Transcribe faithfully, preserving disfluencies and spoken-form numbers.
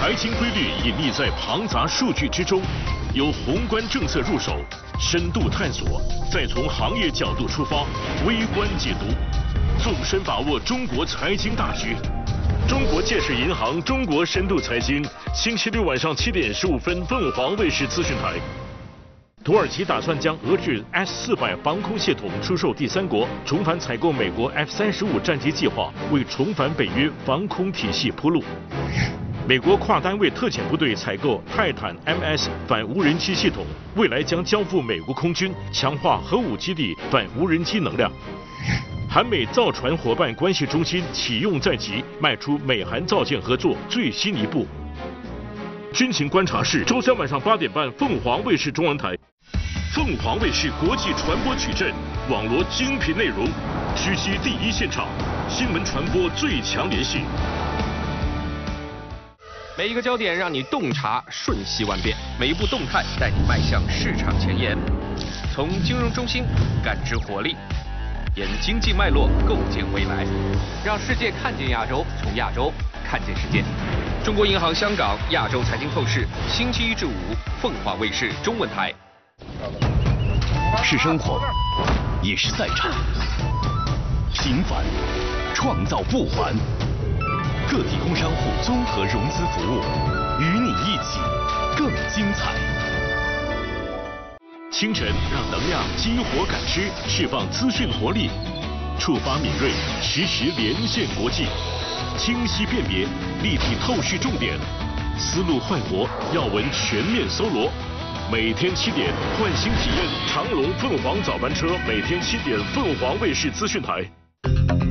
财经规律隐匿在庞杂数据之中，由宏观政策入手，深度探索，再从行业角度出发，微观解读，纵深把握中国财经大局。中国建设银行中国深度财经，星期六晚上七点十五分，凤凰卫视资讯台。土耳其打算将俄制 S 四百防空系统出售第三国，重返采购美国 F 三十五战机计划，为重返北约防空体系铺路。美国跨单位特遣部队采购泰坦 M S 反无人机系统，未来将交付美国空军，强化核武基地反无人机能量。韩美造船伙伴关系中心启用在即，迈出美韩造舰合作最新一步。军情观察室，周三晚上八点半，凤凰卫视中文台。凤凰卫视国际传播矩阵，网罗精品内容，狙击第一现场，新闻传播最强联系。 每一个焦点让你洞察瞬息万变，每一步动态带你迈向市场前沿。从金融中心感知活力，沿经济脉络构建未来，让世界看见亚洲，从亚洲看见世界。中国银行香港亚洲财经透视，星期一至五，凤凰卫视中文台。 是生活，也是赛场。平凡，创造不还。个体工商户综合融资服务，与你一起更精彩。 清晨，让能量激活感知，释放资讯活力，触发敏锐，实时连线国际，清晰辨别，立体透视重点，思路焕活，要闻全面搜罗。每天七点，换新体验长龙凤凰早班车，每天七点，凤凰卫视资讯台。